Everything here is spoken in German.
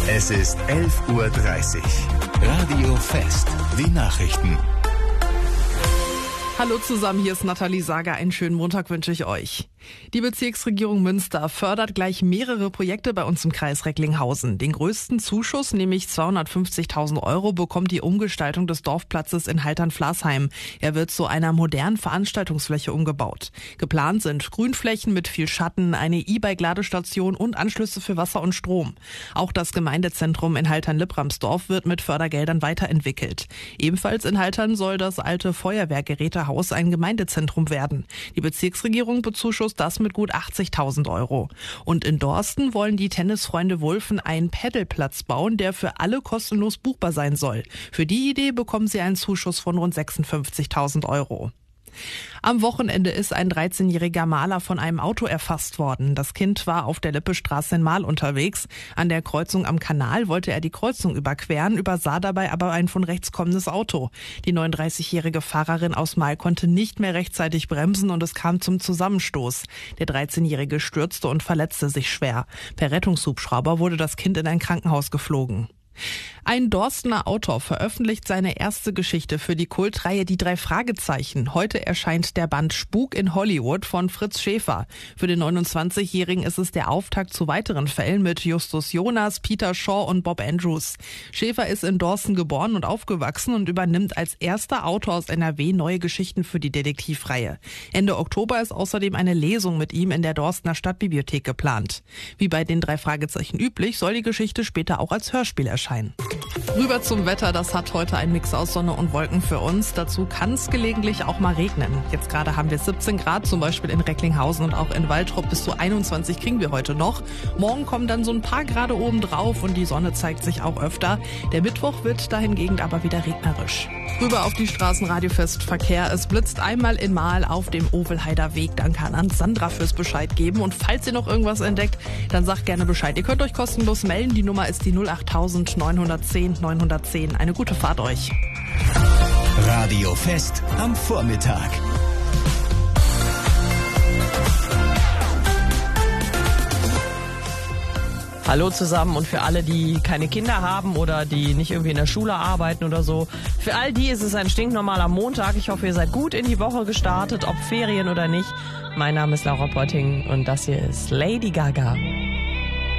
Es ist 11:30 Uhr. Radio Fest. Die Nachrichten. Hallo zusammen, hier ist Nathalie Sager. Einen schönen Montag wünsche ich euch. Die Bezirksregierung Münster fördert gleich mehrere Projekte bei uns im Kreis Recklinghausen. Den größten Zuschuss, nämlich 250.000 €, bekommt die Umgestaltung des Dorfplatzes in Haltern-Flasheim. Er wird zu einer modernen Veranstaltungsfläche umgebaut. Geplant sind Grünflächen mit viel Schatten, eine E-Bike-Ladestation und Anschlüsse für Wasser und Strom. Auch das Gemeindezentrum in Haltern-Lippramsdorf wird mit Fördergeldern weiterentwickelt. Ebenfalls in Haltern soll das alte Feuerwehrgerätehaus ein Gemeindezentrum werden. Die Bezirksregierung bezuschusst das mit gut 80.000 €. Und in Dorsten wollen die Tennisfreunde Wulfen einen Paddelplatz bauen, der für alle kostenlos buchbar sein soll. Für die Idee bekommen sie einen Zuschuss von rund 56.000 €. Am Wochenende ist ein 13-jähriger Maler von einem Auto erfasst worden. Das Kind war auf der Lippestraße in Marl unterwegs. An der Kreuzung am Kanal wollte er die Kreuzung überqueren, übersah dabei aber ein von rechts kommendes Auto. Die 39-jährige Fahrerin aus Marl konnte nicht mehr rechtzeitig bremsen und es kam zum Zusammenstoß. Der 13-jährige stürzte und verletzte sich schwer. Per Rettungshubschrauber wurde das Kind in ein Krankenhaus geflogen. Ein Dorstener Autor veröffentlicht seine erste Geschichte für die Kultreihe Die 3 Fragezeichen. Heute erscheint der Band Spuk in Hollywood von Fritz Schäfer. Für den 29-Jährigen ist es der Auftakt zu weiteren Fällen mit Justus Jonas, Peter Shaw und Bob Andrews. Schäfer ist in Dorsten geboren und aufgewachsen und übernimmt als erster Autor aus NRW neue Geschichten für die Detektivreihe. Ende Oktober ist außerdem eine Lesung mit ihm in der Dorstener Stadtbibliothek geplant. Wie bei den 3 Fragezeichen üblich, soll die Geschichte später auch als Hörspiel erscheinen. Rüber zum Wetter, das hat heute ein Mix aus Sonne und Wolken für uns. Dazu kann es gelegentlich auch mal regnen. Jetzt gerade haben wir 17 Grad, zum Beispiel in Recklinghausen und auch in Waltrop. Bis zu 21 kriegen wir heute noch. Morgen kommen dann so ein paar Grade oben drauf und die Sonne zeigt sich auch öfter. Der Mittwoch wird dahingegen aber wieder regnerisch. Rüber auf die Straßen Radiofest-Verkehr. Es blitzt einmal in Marl auf dem Ovelheider Weg. Danke an Sandra fürs Bescheid geben. Und falls ihr noch irgendwas entdeckt, dann sagt gerne Bescheid. Ihr könnt euch kostenlos melden. Die Nummer ist die 08000 910 910. Eine gute Fahrt euch. Radio Fest am Vormittag. Hallo zusammen und für alle, die keine Kinder haben oder die nicht irgendwie in der Schule arbeiten oder so. Für all die ist es ein stinknormaler Montag. Ich hoffe, ihr seid gut in die Woche gestartet, ob Ferien oder nicht. Mein Name ist Laura Potting und das hier ist Lady Gaga.